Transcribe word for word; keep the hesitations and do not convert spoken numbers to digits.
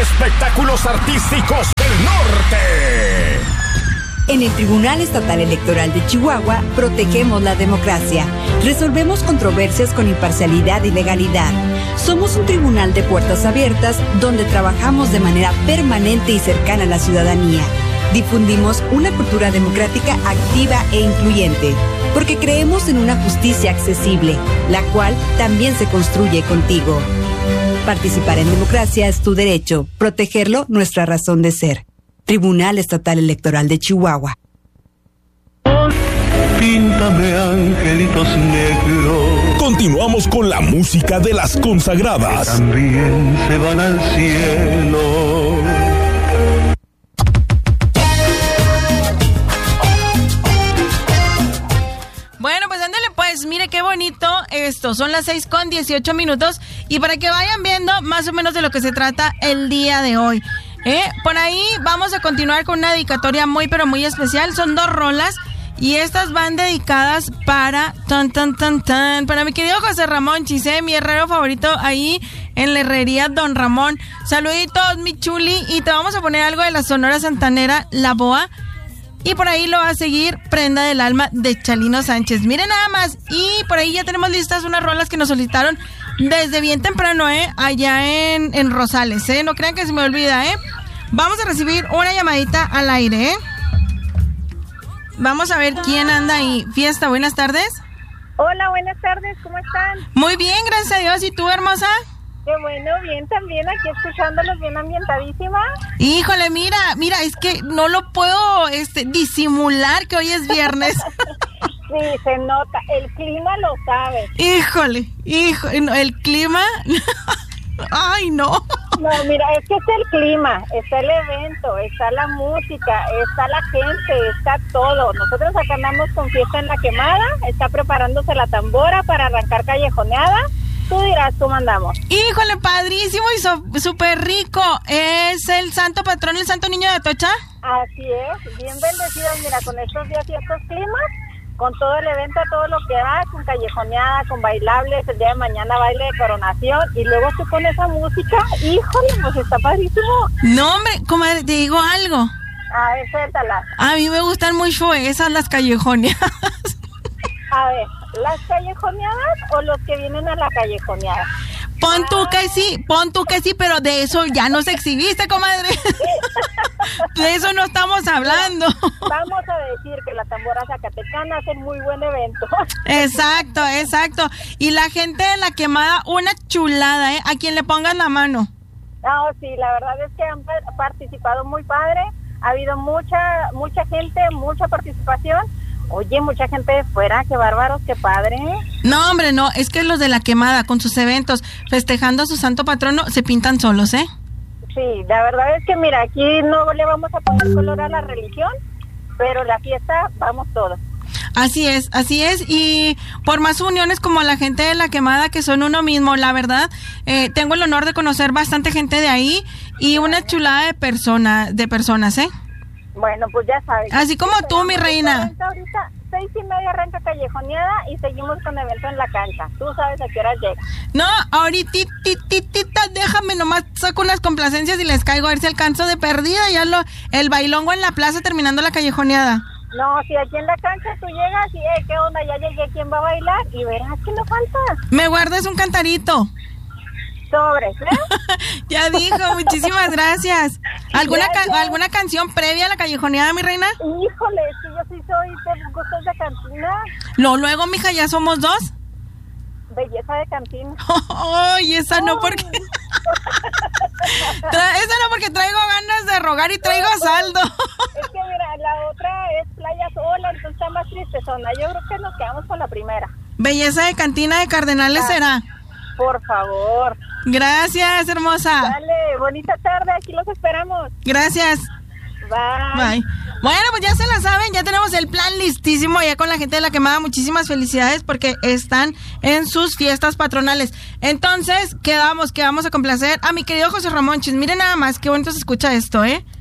espectáculos artísticos del norte. En el Tribunal Estatal Electoral de Chihuahua, protegemos la democracia. Resolvemos controversias con imparcialidad y legalidad. Somos un tribunal de puertas abiertas donde trabajamos de manera permanente y cercana a la ciudadanía. Difundimos una cultura democrática activa e incluyente, porque creemos en una justicia accesible, la cual también se construye contigo. Participar en democracia es tu derecho, protegerlo nuestra razón de ser. Tribunal Estatal Electoral de Chihuahua. Píntame angelitos negros. Continuamos con la música de las consagradas. Que también se van al cielo. Bueno, pues ándale pues, mire qué bonito esto, son las seis con dieciocho minutos y para que vayan viendo más o menos de lo que se trata el día de hoy. ¿Eh? Por ahí vamos a continuar con una dedicatoria muy pero muy especial, son dos rolas y estas van dedicadas para tan tan tan tan para mi querido José Ramón Chisé, mi herrero favorito ahí en la herrería Don Ramón. Saluditos mi chuli y te vamos a poner algo de la Sonora Santanera, La Boa. Y por ahí lo va a seguir Prenda del Alma de Chalino Sánchez. Miren nada más. Y por ahí ya tenemos listas unas rolas que nos solicitaron desde bien temprano, ¿eh? Allá en, en Rosales, ¿eh? No crean que se me olvida, ¿eh? Vamos a recibir una llamadita al aire, ¿eh? Vamos a ver quién anda ahí. Fiesta, buenas tardes. Hola, buenas tardes. ¿Cómo están? Muy bien, gracias a Dios. ¿Y tú, hermosa? Qué bueno, bien también, aquí escuchándolos bien ambientadísima. Híjole, mira, mira, es que no lo puedo este, disimular que hoy es viernes. Sí, se nota, el clima lo sabe. Híjole, híjole, no, el clima, ay no. No, mira, es que es el clima, está el evento, está la música, está la gente, está todo. Nosotros acá andamos con Fiesta en la Quemada, está preparándose la tambora para arrancar callejoneada. Tú dirás, ¿cómo andamos? Híjole, padrísimo y so, súper rico. ¿Es el santo patrón, el santo niño de Atocha? Así es, bien bendecidos, mira, con estos días y estos climas, con todo el evento, todo lo que da, con callejoneada, con bailables, el día de mañana baile de coronación, y luego tú con esa música, híjole, pues está padrísimo. No, hombre, comadre, te digo algo. A ver, suéltala. A mí me gustan mucho esas, las callejoneadas. A ver, ¿las callejoneadas o los que vienen a la callejoneada? Pon tú que sí, pon tú que sí, pero de eso ya nos exhibiste, comadre. De eso no estamos hablando. Vamos a decir que la tambora zacatecana hace muy buen evento. Exacto, exacto. Y la gente de la Quemada, una chulada, ¿eh? A quien le pongan la mano. No, sí, la verdad es que han participado muy padre. Ha habido mucha, mucha gente, mucha participación. Oye, mucha gente de fuera, qué bárbaros, qué padre. No, hombre, no, es que los de la Quemada, con sus eventos, festejando a su santo patrono, se pintan solos, ¿eh? Sí, la verdad es que, mira, aquí no le vamos a poner color a la religión, pero la fiesta, vamos todos. Así es, así es, y por más uniones como la gente de la Quemada, que son uno mismo, la verdad, eh, tengo el honor de conocer bastante gente de ahí, y una chulada de, persona, de personas, ¿eh? Bueno, pues ya sabes. Así como tú, mi reina. Ahorita, seis y media arranca callejoneada y seguimos con evento en la cancha. Tú sabes a qué hora llega. No, ahorita, déjame nomás, saco unas complacencias y les caigo a ver si alcanzo de perdida. Ya lo, el bailongo en la plaza terminando la callejoneada. No, si aquí en la cancha tú llegas y, eh, ¿qué onda? Ya llegué, ¿quién va a bailar? Y verás que no falta. Me guardas un cantarito. Sobres, ¿eh? Ya dijo, muchísimas gracias. ¿Alguna gracias. Ca- ¿Alguna canción previa a la callejoneada, mi reina? Híjole, es que yo sí soy de gustos de cantina. No, luego, mija, ¿ya somos dos? Belleza de cantina. Ay, esa no porque... Tra- esa no porque traigo ganas de rogar y traigo saldo. Es que mira, la otra es Playa Sola, entonces está más tristezona. Yo creo que nos quedamos con la primera. Belleza de cantina de Cardenales ah, será. Por favor. Gracias, hermosa. Dale, bonita tarde, aquí los esperamos. Gracias. Bye. Bye. Bueno, pues ya se la saben, ya tenemos el plan listísimo allá con la gente de la Quemada. Muchísimas felicidades porque están en sus fiestas patronales. Entonces, quedamos, que vamos a complacer a mi querido José Ramón Chis. Miren nada más, qué bonito se escucha esto, ¿eh?